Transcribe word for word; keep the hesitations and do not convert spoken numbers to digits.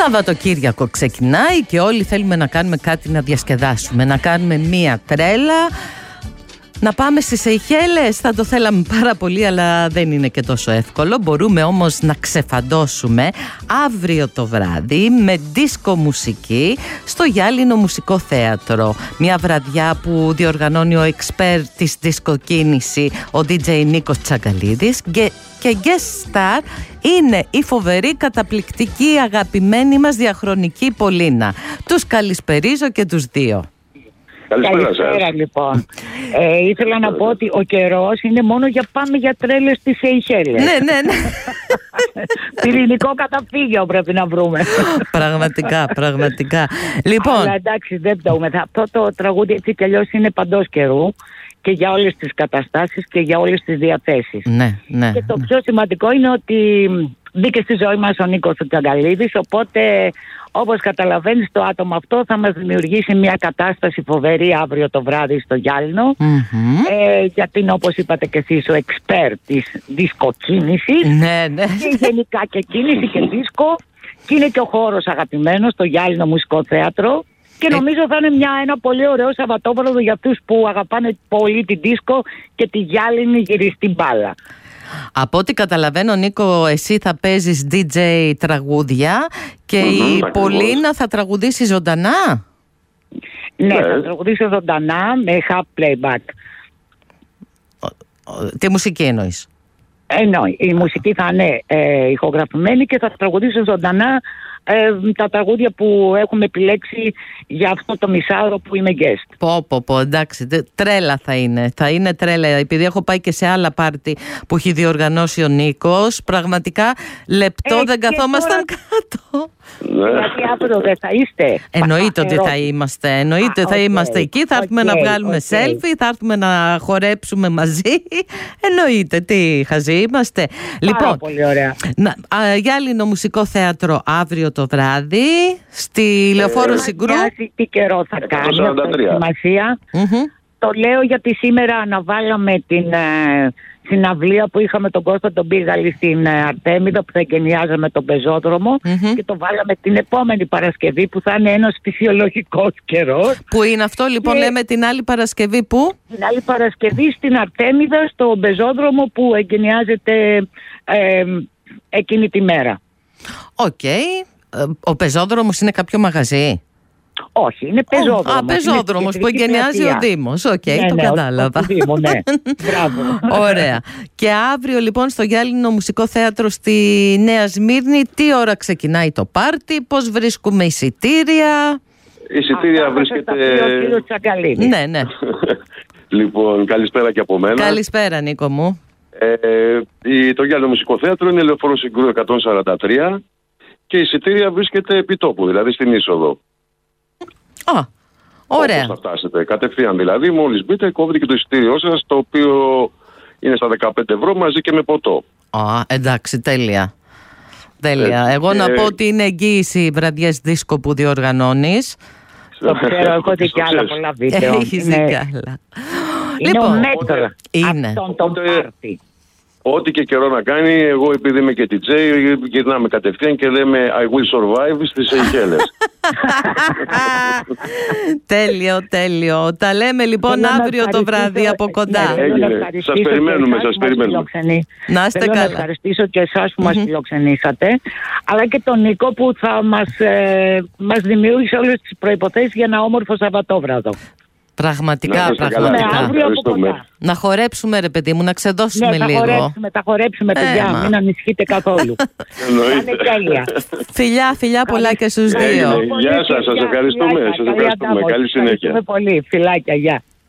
Σαββατοκύριακο ξεκινάει και όλοι θέλουμε να κάνουμε κάτι να διασκεδάσουμε, να κάνουμε μία τρέλα. Να πάμε στις Σεϊχέλες, θα το θέλαμε πάρα πολύ, αλλά δεν είναι και τόσο εύκολο. Μπορούμε όμως να ξεφαντώσουμε αύριο το βράδυ με δίσκο μουσική στο Γυάλινο Μουσικό Θέατρο. Μια βραδιά που διοργανώνει ο εξπέρ της δισκοκίνηση, ο ντι τζέι Νίκος Τσαγκαλίδης, και, και guest star είναι η φοβερή, καταπληκτική, αγαπημένη μας διαχρονική Πολίνα. Τους καλησπερίζω και τους δύο. Καλησπέρα, Καλησπέρα λοιπόν. Ε, ήθελα να πω ότι ο καιρός είναι μόνο για πάμε για τρέλες στις Σεϊχέλες. Ναι, ναι, ναι. Πυρηνικό καταφύγιο πρέπει να βρούμε. Πραγματικά, πραγματικά. Λοιπόν. Αλλά εντάξει, δεν πτωούμε. Αυτό το τραγούδι έτσι κι αλλιώς είναι παντός καιρού και για όλες τις καταστάσεις και για όλες τις διαθέσεις. Ναι, ναι. Και το πιο σημαντικό είναι ότι μπήκε στη ζωή μας ο Νίκος Τσαγκαλίδης, οπότε όπως καταλαβαίνεις το άτομο αυτό θα μας δημιουργήσει μια κατάσταση φοβερή αύριο το βράδυ στο Γυάλινο, mm-hmm. ε, γιατί είναι, όπως είπατε και εσείς, ο εξπέρ της δισκοκίνησης, ναι, ναι. και γενικά και κίνηση και δίσκο, και είναι και ο χώρος αγαπημένος, το Γυάλινο Μουσικό Θέατρο. Και νομίζω θα είναι μια, ένα πολύ ωραίο Σαββατόβραδο για αυτούς που αγαπάνε πολύ την δίσκο και τη γυάλινη γυριστή μπάλα. Από ό,τι καταλαβαίνω, Νίκο, εσύ θα παίζεις ντι τζέι τραγούδια και mm-hmm, η ακριβώς. Πολίνα θα τραγουδήσει ζωντανά. Ναι, yeah. θα τραγουδήσει ζωντανά με half playback. Τι μουσική εννοείς? Εννοεί, η μουσική θα είναι ε, ηχογραφημένη και θα τραγουδήσει ζωντανά ε, τα τραγούδια που έχουμε επιλέξει για αυτό το μισάωρο που είμαι guest. Πω πω πω, εντάξει, τρέλα θα είναι, θα είναι τρέλα, επειδή έχω πάει και σε άλλα πάρτι που έχει διοργανώσει ο Νίκος, πραγματικά λεπτό ε, δεν καθόμασταν τώρα... κάτω. Γιατί αύριο δεν θα είστε? Εννοείται ότι θα είμαστε, εννοείται Α, θα okay. είμαστε εκεί, θα έρθουμε okay, να βγάλουμε okay. selfie, θα έρθουμε να χορέψουμε μαζί, εννοείται, τι χαζοί είμαστε. Πάρα λοιπόν, πολύ ωραία. Να, α, Γυάλινο Μουσικό Θέατρο αύριο το βράδυ στη Λεωφόρο Συγκρού. Τι καιρό θα κάνει αυτή η σημασία. Mm-hmm. Το λέω γιατί σήμερα αναβάλαμε την ε, συναυλία που είχαμε τον Κώστα τον Πίγαλη στην ε, Αρτέμιδα, που θα εγκαινιάζαμε τον πεζόδρομο, mm-hmm. και το βάλαμε την επόμενη Παρασκευή που θα είναι ένας φυσιολογικός καιρός. Που είναι αυτό λοιπόν, και... λέμε την άλλη Παρασκευή που? Την άλλη Παρασκευή στην Αρτέμιδα, στο πεζόδρομο που εγκαινιάζεται ε, εκείνη τη μέρα. Οκ. Okay. Ο πεζόδρομος είναι κάποιο μαγαζί? Όχι, είναι πεζόδρομος. Α, πεζόδρομος που εγκαινιάζει ο Δήμος. Οκ, okay, ναι, το ναι, κατάλαβα. Ο, ο Δήμο, ναι. Μπράβο. Ωραία. Και αύριο λοιπόν στο Γυάλινο Μουσικό Θέατρο στη Νέα Σμύρνη, τι ώρα ξεκινάει το πάρτι, πώς βρίσκουμε εισιτήρια? Εισιτήρια βρίσκεται... Ο κύριος Τσαγκαλίδης. Ναι, ναι. Λοιπόν, καλησπέρα και από μένα. Καλησπέρα, Νίκο μου. Ε, το Γυάλινο Μουσικό Θέατρο είναι Λεωφόρο Συγκρού εκατόν σαράντα τρία και η εισιτήρια βρίσκεται επί τόπου, δηλαδή στην είσοδο. Α, ωραία. Όπως θα φτάσετε, κατευθείαν δηλαδή, μόλις μπείτε, κόβετε και το εισιτήριό σας, το οποίο είναι στα δεκαπέντε ευρώ μαζί και με ποτό. Α, εντάξει, τέλεια. Τέλεια. Ε, Εγώ ε, να πω ότι είναι εγγύηση οι βραδιές δίσκο που διοργανώνεις. Το ξέρω, έχω δει κι άλλα πολλά βίντεο. Έχεις δει κι άλλα. Είναι ο μέτρο είναι. αυτόν τον πάρτι. Ό,τι και καιρό να κάνει, εγώ επειδή είμαι και ντι τζέι, γυρνάμε κατευθείαν και λέμε I will survive στις Σεϊχέλες. Τέλειο, τέλειο. Τα λέμε λοιπόν αύριο το βράδυ από κοντά. Σας περιμένουμε, σας περιμένουμε. Να είστε καλά. Θέλω να ευχαριστήσω και εσάς που μας φιλοξενήσατε, αλλά και τον Νίκο που θα μας, ε, μας δημιούργησε όλες τις προϋποθέσεις για ένα όμορφο Σαββατόβραδο. Πραγματικά, να πραγματικά. Να, να χορέψουμε, ρε παιδί μου, να ξεδώσουμε ναι, λίγο. Θα χορέψουμε, θα χορέψουμε, παιδιά. Ε, μην ανησυχείτε καθόλου. Εννοείται. Φιλιά, φιλιά πολλά και στους δύο. Γεια σας, σας ευχαριστούμε. Σας ευχαριστούμε. Καλή συνέχεια. Ευχαριστούμε πολύ. Φιλάκια, γεια.